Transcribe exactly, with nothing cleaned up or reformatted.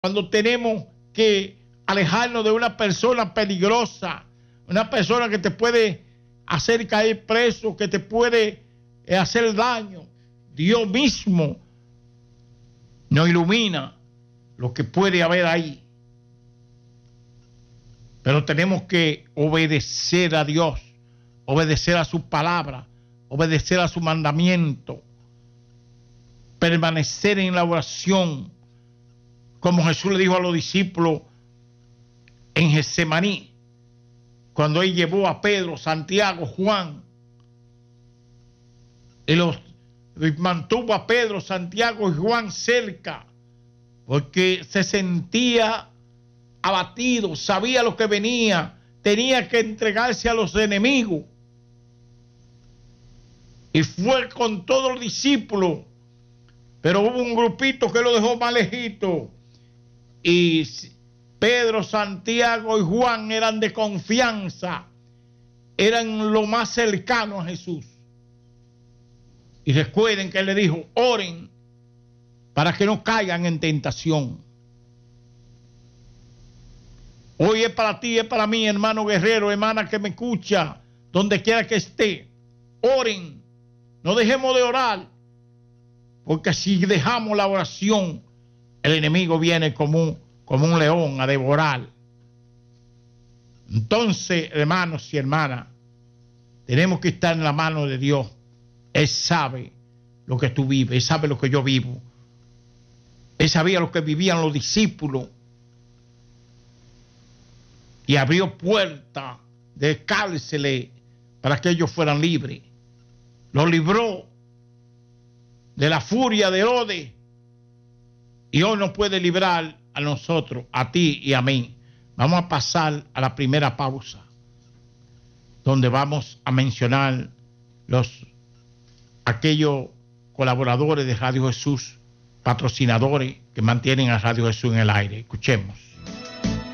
cuando tenemos que alejarnos de una persona peligrosa, una persona que te puede hacer caer preso, que te puede eh, hacer daño. Dios mismo nos ilumina lo que puede haber ahí. Pero tenemos que obedecer a Dios, obedecer a su palabra, obedecer a su mandamiento, permanecer en la oración, como Jesús le dijo a los discípulos en Getsemaní, cuando él llevó a Pedro, Santiago, Juan, y los y mantuvo a Pedro, Santiago y Juan cerca, porque se sentía abatido, sabía lo que venía, tenía que entregarse a los enemigos. Y fue con todos los discípulos, pero hubo un grupito que lo dejó más lejito. Y Pedro, Santiago y Juan eran de confianza, eran lo más cercano a Jesús. Y recuerden que él le dijo, oren para que no caigan en tentación. Hoy es para ti, es para mí, hermano guerrero, hermana que me escucha, donde quiera que esté. Oren, no dejemos de orar, porque si dejamos la oración, el enemigo viene como un, como un león a devorar. Entonces, hermanos y hermanas, tenemos que estar en la mano de Dios. Él sabe lo que tú vives, Él sabe lo que yo vivo. Él sabía lo que vivían los discípulos. Y abrió puertas de cárceles para que ellos fueran libres. Los libró de la furia de Herodes. Y hoy nos puede librar a nosotros, a ti y a mí. Vamos a pasar a la primera pausa, donde vamos a mencionar los aquellos colaboradores de Radio Jesús, patrocinadores que mantienen a Radio Jesús en el aire. Escuchemos.